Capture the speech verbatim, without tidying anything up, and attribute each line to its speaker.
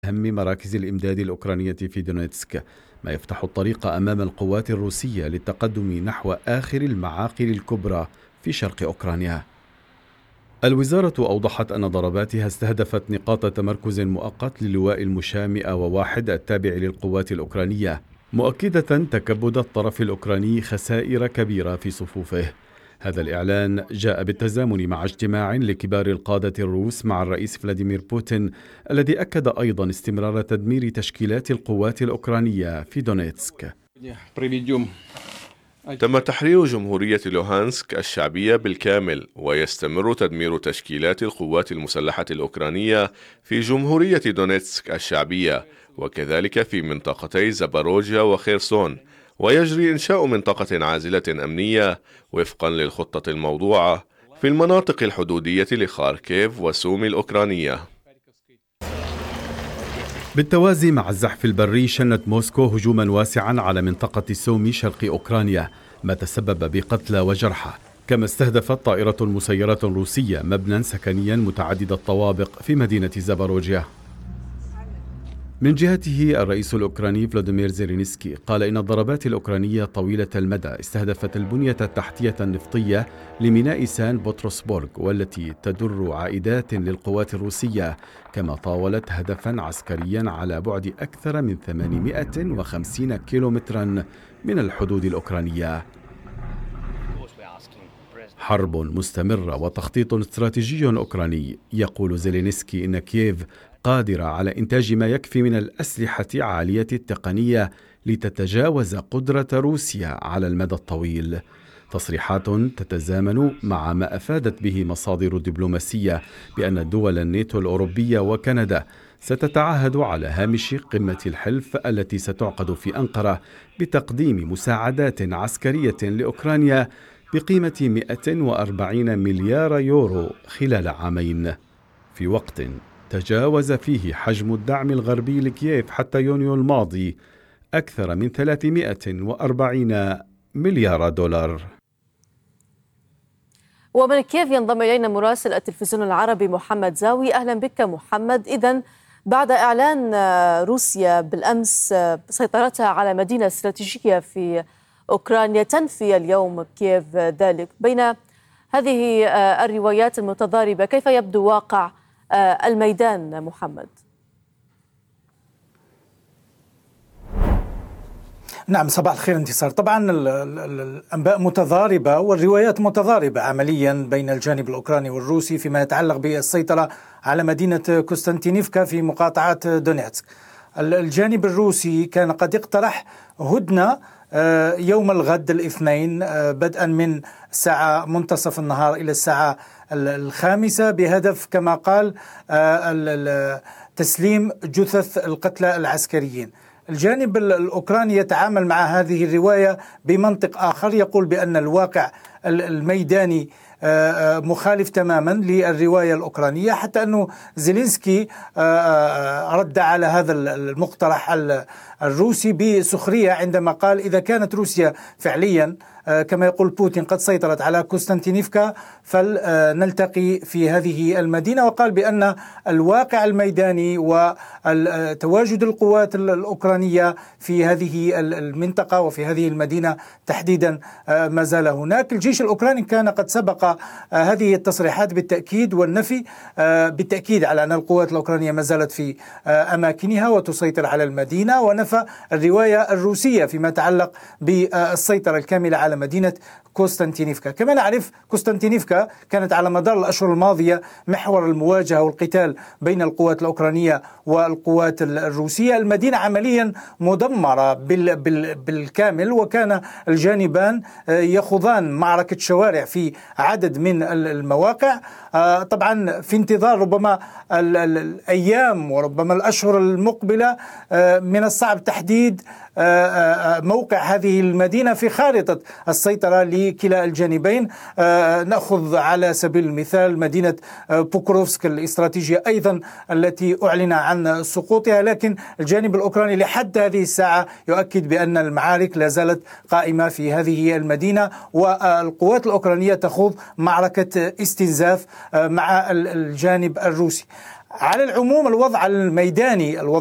Speaker 1: أهم مراكز الإمداد الأوكرانية في دونيتسك، ما يفتح الطريق أمام القوات الروسية للتقدم نحو آخر المعاقل الكبرى في شرق أوكرانيا. الوزارة أوضحت أن ضرباتها استهدفت نقاط تمركز مؤقت للواء المشاة مئة وواحد التابع للقوات الأوكرانية، مؤكدة تكبد الطرف الأوكراني خسائر كبيرة في صفوفه. هذا الإعلان جاء بالتزامن مع اجتماع لكبار القادة الروس مع الرئيس فلاديمير بوتين، الذي أكد أيضا استمرار تدمير تشكيلات القوات الأوكرانية في دونيتسك.
Speaker 2: تم تحرير جمهورية لوهانسك الشعبية بالكامل، ويستمر تدمير تشكيلات القوات المسلحة الأوكرانية في جمهورية دونيتسك الشعبية، وكذلك في منطقتي زاباروجيا وخيرسون، ويجري إنشاء منطقة عازلة أمنية وفقا للخطة الموضوعة في المناطق الحدودية لخاركيف وسومي الأوكرانية.
Speaker 1: بالتوازي مع الزحف البري، شنت موسكو هجوما واسعا على منطقة سومي شرق أوكرانيا، ما تسبب بقتلى وجرحى، كما استهدفت طائرة مسيرة روسية مبنى سكنيا متعدد الطوابق في مدينة زاباروجيا. من جهته الرئيس الأوكراني فلاديمير زيلينسكي قال إن الضربات الأوكرانية طويلة المدى استهدفت البنية التحتية النفطية لميناء سان بطرسبورغ، والتي تدر عائدات للقوات الروسية، كما طاولت هدفا عسكريا على بعد أكثر من ثمانمائة وخمسين كيلومترا من الحدود الأوكرانية. حرب مستمرة وتخطيط استراتيجي أوكراني. يقول زيلينسكي إن كييف قادرة على إنتاج ما يكفي من الأسلحة عالية التقنية لتتجاوز قدرة روسيا على المدى الطويل. تصريحات تتزامن مع ما أفادت به مصادر دبلوماسية بأن دول الناتو الأوروبية وكندا ستتعهد على هامش قمة الحلف التي ستعقد في أنقرة بتقديم مساعدات عسكرية لأوكرانيا بقيمة مئة وأربعين مليار يورو خلال عامين، في وقت تجاوز فيه حجم الدعم الغربي لكييف حتى يونيو الماضي أكثر من ثلاثمائة وأربعين مليار دولار.
Speaker 3: ومن كييف ينضم إلينا مراسل التلفزيون العربي محمد زاوي. أهلا بك محمد. إذن بعد إعلان روسيا بالأمس سيطرتها على مدينة استراتيجية في أوكرانيا، تنفي اليوم كييف ذلك. بين هذه الروايات المتضاربة كيف يبدو واقع الميدان محمد؟
Speaker 4: نعم، صباح الخير انتصار. طبعا الأنباء متضاربة والروايات متضاربة عمليا بين الجانب الأوكراني والروسي فيما يتعلق بالسيطرة على مدينة كوستانتينيفكا في مقاطعة دونيتسك. الجانب الروسي كان قد اقترح هدنة يوم الغد الاثنين بدءا من الساعة منتصف النهار إلى الساعة الخامسة، بهدف كما قال تسليم جثث القتلى العسكريين. الجانب الأوكراني يتعامل مع هذه الرواية بمنطق آخر، يقول بأن الواقع الميداني مخالف تماما للرواية الأوكرانية، حتى أنه زيلينسكي رد على هذا المقترح الروسي بسخرية عندما قال إذا كانت روسيا فعليا كما يقول بوتين قد سيطرت على كوستانتينيفكا فلنلتقي في هذه المدينة. وقال بأن الواقع الميداني وتواجد القوات الأوكرانية في هذه المنطقة وفي هذه المدينة تحديدا ما زال هناك. الجيش الأوكراني كان قد سبق هذه التصريحات بالتأكيد والنفي بالتأكيد على أن القوات الأوكرانية ما زالت في أماكنها وتسيطر على المدينة، ونفى الرواية الروسية فيما يتعلق بالسيطرة الكاملة على مدينة كوستانتينيفكا. كما نعرف كوستانتينيفكا كانت على مدار الأشهر الماضية محور المواجهة والقتال بين القوات الأوكرانية والقوات الروسية. المدينة عمليا مدمرة بالكامل، وكان الجانبان يخوضان معركة شوارع في عدد من المواقع، طبعا في انتظار ربما الأيام وربما الأشهر المقبلة. من الصعب تحديد موقع هذه المدينة في خارطة السيطرة لكلا الجانبين. نأخذ على سبيل المثال مدينة بوكروفسك الاستراتيجية أيضا التي أعلن عن سقوطها، لكن الجانب الأوكراني لحد هذه الساعة يؤكد بأن المعارك لا زالت قائمة في هذه المدينة، والقوات الأوكرانية تخوض معركة استنزاف مع الجانب الروسي. على العموم الوضع الميداني الوضع